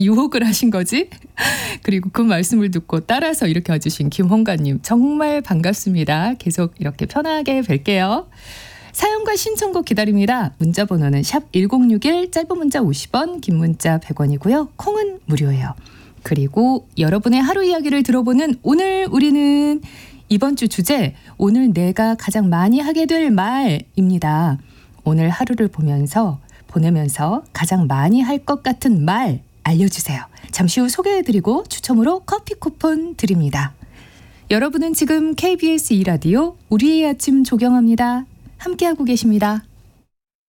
유혹을 하신 거지? 그리고 그 말씀을 듣고 따라서 이렇게 와주신 김홍관님 정말 반갑습니다. 계속 이렇게 편하게 뵐게요. 사연과 신청곡 기다립니다. 문자 번호는 샵 1061, 짧은 문자 50원, 긴 문자 100원이고요. 콩은 무료예요. 그리고 여러분의 하루 이야기를 들어보는 오늘 우리는 이번 주 주제, 오늘 내가 가장 많이 하게 될 말입니다. 오늘 하루를 보내면서 가장 많이 할 것 같은 말 알려주세요. 잠시 후 소개해드리고 추첨으로 커피 쿠폰 드립니다. 여러분은 지금 KBS 2라디오 우리의 아침 조경합니다. 함께하고 계십니다.